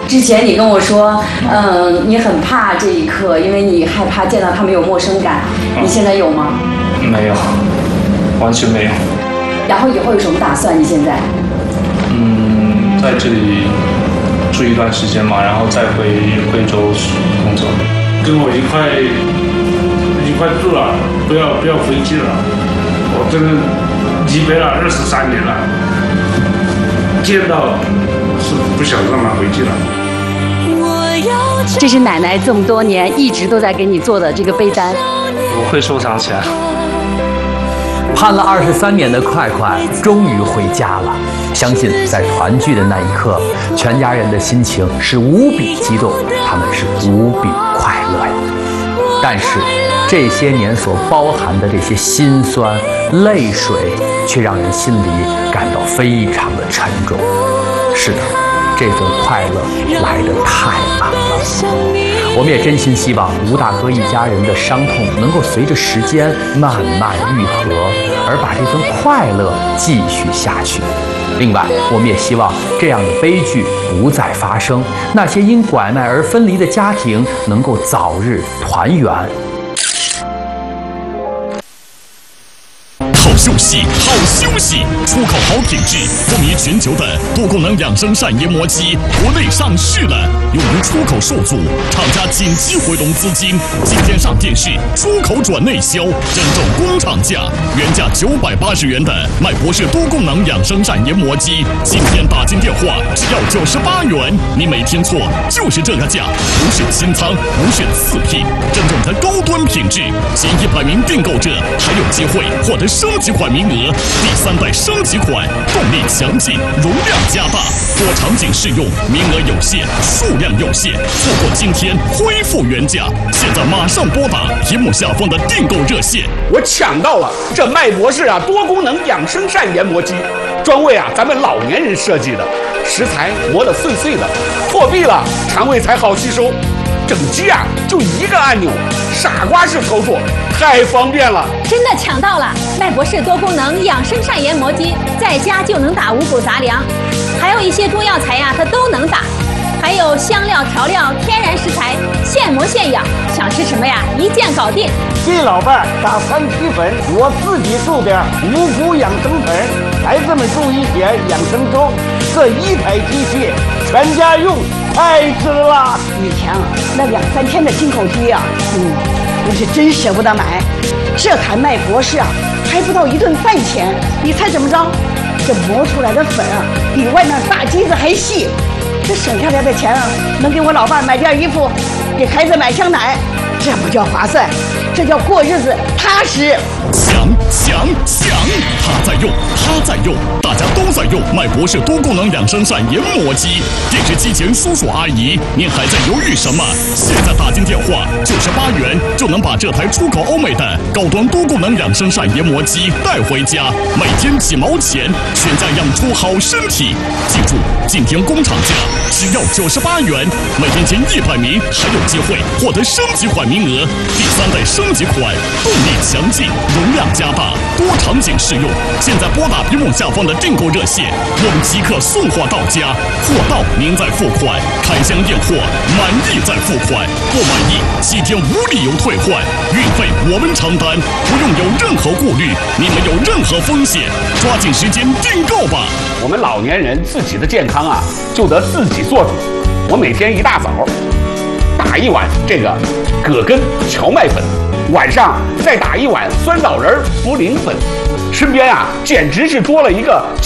之前你跟我说，你很怕这一刻，因为你害怕见到他们有陌生感。你现在有吗？ 没有，完全没有。 然后以后有什么打算？你现在？ 在这里住一段时间嘛，然后再回贵州工作。 跟我一块住了，不要回去了。我真的离别了23年了，见到是不想让他回去了。 这是奶奶这么多年一直都在给你做的这个被单， 我会收藏起来。 盼了23年的快快终于回家了，相信在团聚的那一刻，全家人的心情是无比激动，他们是无比快乐呀。但是这些年所包含的这些辛酸泪水，却让人心里感到非常的沉重。是的，这份快乐来得太晚了。我们也真心希望吴大哥一家人的伤痛能够随着时间慢慢愈合，而把这份快乐继续下去。另外，我们也希望这样的悲剧不再发生，那些因拐卖而分离的家庭能够早日团圆。 好休息，好休息！出口好品质，风靡全球的多功能养生膳研磨机国内上市了，由于出口受阻，厂家紧急回笼资金，今天上电视，出口转内销，真正工厂价，原价980元的麦博士多功能养生膳研磨机，今天打进电话只要98元，你没听错，就是这个价，不是清仓，不是次品，真正的高端品质，前100名订购者还有机会获得升级款名额，第3代升级款，动力强劲，容量加大，多场景适用，名额有限，数量有限，错过今天恢复原价，现在马上拨打屏幕下方的订购热线。 我抢到了这麦博士多功能养生膳研磨机，专为咱们老年人设计的，食材磨得碎碎的，破壁了肠胃才好吸收。整机就一个按钮，傻瓜式操作，太方便了。 真的抢到了麦博士多功能养生膳研磨机，在家就能打五谷杂粮，还有一些中药材它都能打，还有香料调料天然食材，现磨现养，想吃什么一键搞定。 给老伴儿打3七粉，我自己煮点五谷养生粉，孩子们煮一些养生粥，这一台机器全家用，太值了。 以前那2、3天的进口机我是真舍不得买。这台麦博士还不到1顿饭钱，你猜怎么着？这磨出来的粉比外面大机子还细。这省下来的钱能给我老伴买件衣服，给孩子买箱奶，这不叫划算，这叫过日子踏实。 想，他在用，大家都在用麦博士多功能养生膳研磨机。电视机前叔叔阿姨，您还在犹豫什么？现在打进电话98元就能把这台出口欧美的高端多功能养生膳研磨机带回家，每天几毛钱，全家养出好身体。记住，今天工厂价只要98元，每天前100名还有机会获得升级款名额，第3代升级款，动力强劲，容量加大，多场景适用。现在拨打屏幕下方的订购热线，我们即刻送货到家，货到您再付款，开箱验货，满意再付款，不满意7天无理由退换，运费我们承担，不用有任何顾虑，你没有任何风险，抓紧时间订购吧。 我们老年人自己的健康就得自己做主。我每天一大早打1碗这个葛根荞麦粉，晚上再打1碗酸枣仁茯苓粉，身边简直是多了一个